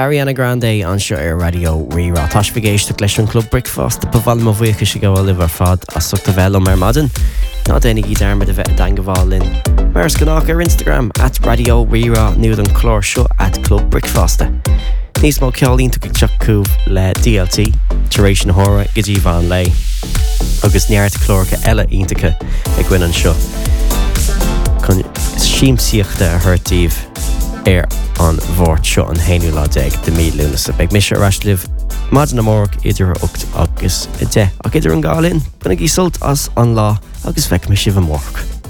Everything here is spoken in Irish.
Ariana Grande an seo ar radio Rírá. Tá sé bhgéiste leis an Club Brickfast a bhfuil mo bhuicha sé go bhfuil fad a suchta bheile mar maidin. Tá dénig í dermid a bheith dan gohálinn. Mars gannach ar Instagram at Radio Rírá nuad an chlór seo at Club Brickfasta. Nís má ceolín tu teachcúh le DLT, taréis na hóra gidí bhain lei. Agus neart chlórcha eile iontacha ag gcuin an seo. Chun síimsíochta a thuirtíomh ar an bhórt seo an héinú lá deag de mí lúnas a beag mis a raslih maidin na mórg idir 8 agus 10 ag idir an gálinn buna í sult as an lá agus bheith me sibh mórg.